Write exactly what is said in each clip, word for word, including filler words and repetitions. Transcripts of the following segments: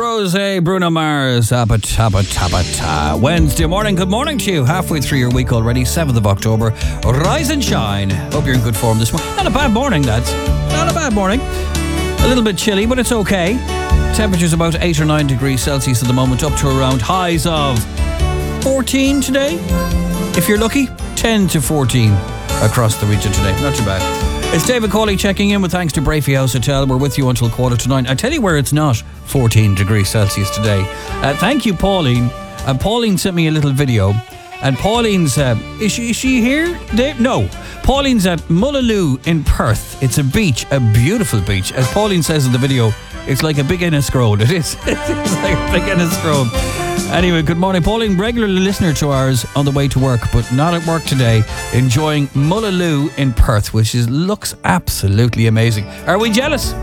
Rose, Bruno Mars, Abba Tabba Tabba Ta. Wednesday morning, good morning to you. Halfway through your week already, seventh of October. Rise and shine. Hope you're in good form this morning. Not a bad morning, lads. Not a bad morning. A little bit chilly, but it's okay. Temperature's about eight or nine degrees Celsius at the moment, up to around highs of fourteen today. If you're lucky, ten to fourteen across the region today. Not too bad. It's David Cawley checking in with thanks to Brafey House Hotel. We're with you until quarter to nine. I tell you where it's not fourteen degrees Celsius today. Uh, thank you, Pauline. Uh, Pauline sent me a little video. And Pauline's... Uh, is, she, is she here, Dave? No. Pauline's at Mullaloo in Perth. It's a beach, a beautiful beach. As Pauline says in the video, it's like a big Ennis Road. It is. It's like a big Ennis Road. Anyway, good morning. Pauline, regular listener to ours on the way to work, but not at work today, enjoying Mullaloo in Perth, which is looks absolutely amazing. Are we jealous?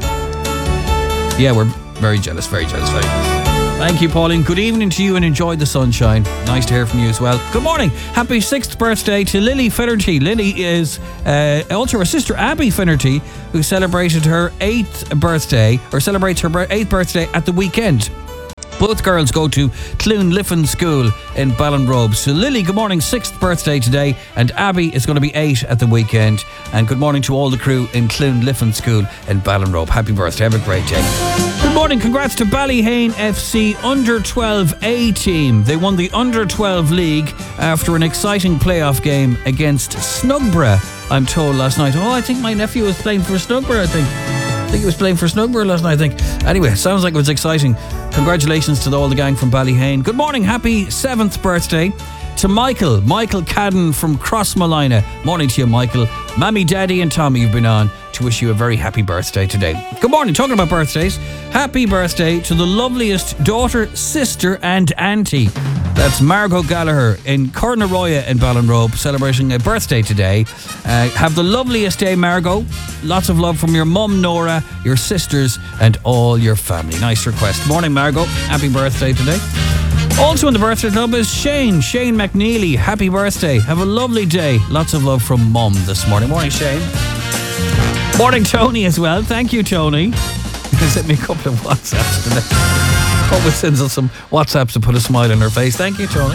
Yeah, we're very jealous, very jealous, very jealous. Thank you, Pauline. Good evening to you and enjoy the sunshine. Nice to hear from you as well. Good morning. Happy sixth birthday to Lily Finnerty. Lily is uh, also her sister Abby Finnerty, who celebrated her eighth birthday, or celebrates her eighth birthday at the weekend. Both girls go to Clune Liffin School in Ballinrobe. So Lily, good morning, sixth birthday today, and Abby is going to be eight at the weekend. And good morning to all the crew in Clune Liffin School in Ballinrobe. Happy birthday, have a great day. Good morning, congrats to Ballyhane F C under twelve A team. They won the under twelve league after an exciting playoff game against Snugborough, I'm told last night. Oh, I think my nephew was playing for Snugborough, I think. I think he was playing for Snugborough last night, I think. Anyway, sounds like it was exciting. Congratulations to all the gang from Ballyhane. Good morning, happy seventh birthday to Michael. Michael Cadden from Crossmalina. Morning to you, Michael. Mammy, Daddy and Tommy have been on to wish you a very happy birthday today. Good morning, talking about birthdays. Happy birthday to the loveliest daughter, sister and auntie. That's Margot Gallagher in Cornaroya in Ballinrobe, celebrating a birthday today. Uh, have the loveliest day, Margot. Lots of love from your mum, Nora, your sisters, and all your family. Nice request. Morning, Margot. Happy birthday today. Also in the birthday club is Shane. Shane McNeely. Happy birthday. Have a lovely day. Lots of love from mum this morning. Morning, Shane. Morning, Tony, as well. Thank you, Tony. You sent me a couple of WhatsApps today. Always sends us some WhatsApps to put a smile on her face. Thank you, Tony.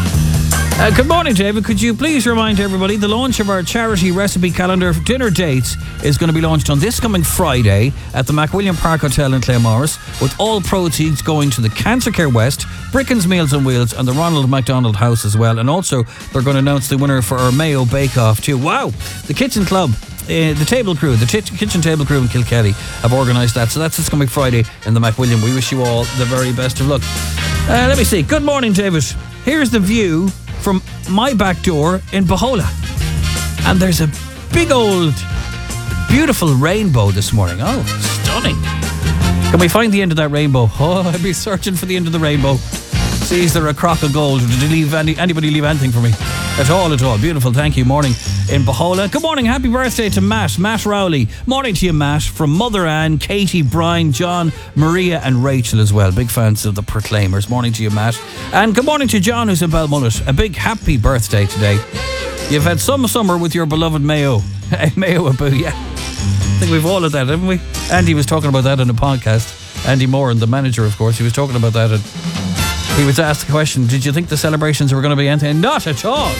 Uh, good morning, David. Could you please remind everybody the launch of our charity recipe calendar for dinner dates is going to be launched on this coming Friday at the McWilliam Park Hotel in Claremorris, with all proceeds going to the Cancer Care West, Bricken's Meals on Wheels and the Ronald McDonald House as well. And also they're going to announce the winner for our Mayo Bake Off too. Wow! The Kitchen Club. Uh, the table crew, the t- kitchen table crew in Kilkelly have organised that. So that's this coming Friday in the McWilliam. We wish you all the very best of luck. Uh, let me see. Good morning, David. Here's the view from my back door in Bahola. And there's a big old, beautiful rainbow this morning. Oh, stunning. Can we find the end of that rainbow? Oh, I'd be searching for the end of the rainbow. See, is there a crock of gold? Did you leave any, anybody leave anything for me? At all, at all. Beautiful, thank you. Morning in Bahola. Good morning, happy birthday to Matt, Matt Rowley. Morning to you, Matt, from Mother Ann, Katie, Brian, John, Maria and Rachel as well. Big fans of the Proclaimers. Morning to you, Matt. And good morning to John, who's in Balmullet. A big happy birthday today. You've had some summer with your beloved Mayo. Mayo Abu, yeah. I think we've all had that, haven't we? Andy was talking about that on a podcast. Andy Moore, and the manager, of course, he was talking about that. And he was asked the question, did you think the celebrations were going to be anything? Not at all.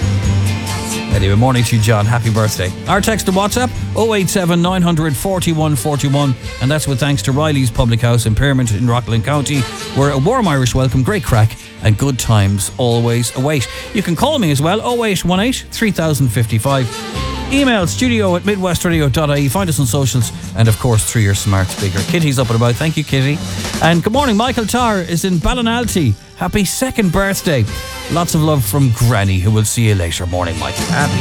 Anyway, morning to you, John. Happy birthday. Our text to WhatsApp, oh eight seven nine hundred forty-one forty-one, and that's with thanks to Riley's Public House in Pearmont in Rockland County, where a warm Irish welcome, great crack, and good times always await. You can call me as well, oh eight one eight, three thousand fifty-five. Email studio at midwestradio dot I E. Find us on socials and, of course, through your smart speaker. Kitty's up and about. Thank you, Kitty. And good morning. Michael Tarr is in Ballinalty. Happy second birthday. Lots of love from Granny, who will see you later. Morning, Michael. Happy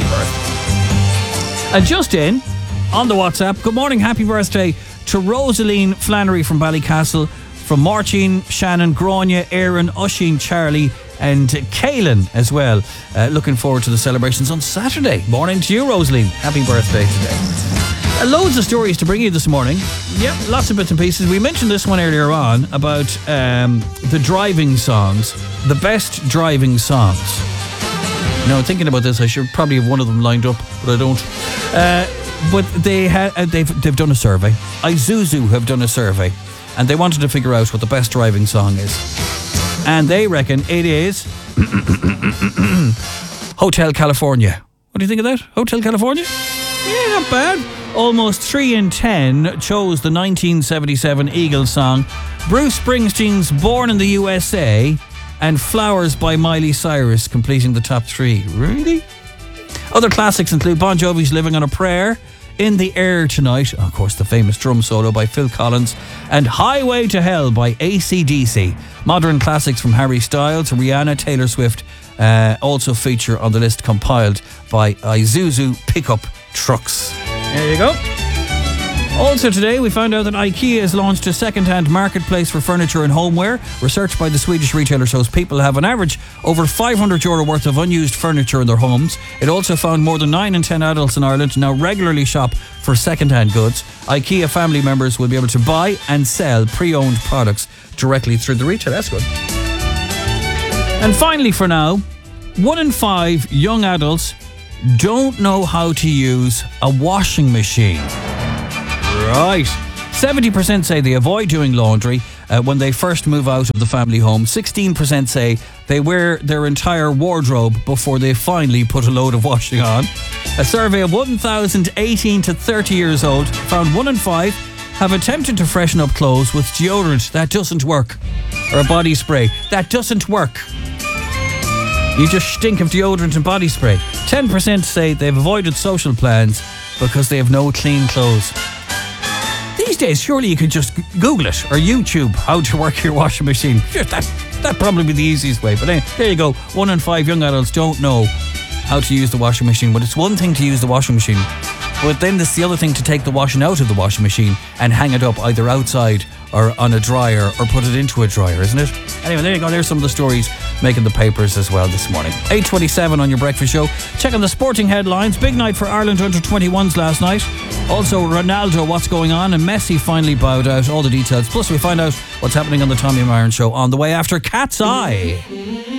birthday. And just in, on the WhatsApp, good morning. Happy birthday to Rosaline Flannery from Ballycastle, from Marcin, Shannon, Grania, Aaron, Usheen, Charlie, and Kaylin as well. Uh, looking forward to the celebrations on Saturday. Morning to you, Rosaline. Happy birthday today. Uh, loads of stories to bring you this morning. Yep, lots of bits and pieces. We mentioned this one earlier on about um, the driving songs, the best driving songs. Now, thinking about this, I should probably have one of them lined up, but I don't. Uh, but they ha- they've they've done a survey. Isuzu have done a survey. and they wanted to figure out what the best driving song is. And they reckon it is Hotel California. What do you think of that? Hotel California? Yeah, not bad. Almost three in ten chose the nineteen seventy-seven Eagles song. Bruce Springsteen's Born in the U S A and Flowers by Miley Cyrus completing the top three. Really? Other classics include Bon Jovi's Living on a Prayer, In the Air Tonight, of course the famous drum solo by Phil Collins, and Highway to Hell by A C D C. Modern classics from Harry Styles, Rihanna, Taylor Swift uh, also feature on the list compiled by Isuzu Pickup Trucks. There you go. Also today, we found out that IKEA has launched a second-hand marketplace for furniture and homeware. Research by the Swedish retailer shows people have on average over five hundred euro worth of unused furniture in their homes. It also found more than nine in ten adults in Ireland now regularly shop for second-hand goods. IKEA family members will be able to buy and sell pre-owned products directly through the retailer. That's good. And finally for now, one in five young adults don't know how to use a washing machine. Right. seventy percent say they avoid doing laundry uh, when they first move out of the family home. sixteen percent say they wear their entire wardrobe before they finally put a load of washing on. A survey of one thousand eighteen to thirty years old found one in five have attempted to freshen up clothes with deodorant that doesn't work, or a body spray that doesn't work. You just stink of deodorant and body spray. ten percent say they've avoided social plans because they have no clean clothes. These days, surely you could just Google it or YouTube how to work your washing machine. That, that'd probably be the easiest way. But anyway, there you go. One in five young adults don't know how to use the washing machine. But it's one thing to use the washing machine, but then it's the other thing to take the washing out of the washing machine and hang it up either outside or on a dryer or put it into a dryer, isn't it? Anyway, there you go. There's some of the stories making the papers as well this morning. eight twenty-seven on your breakfast show. Checking the sporting headlines. Big night for Ireland under twenty-ones last night. Also Ronaldo, what's going on, and Messi finally bowed out. All the details. Plus we find out what's happening on the Tommy Myron Show on the way after Cat's Eye.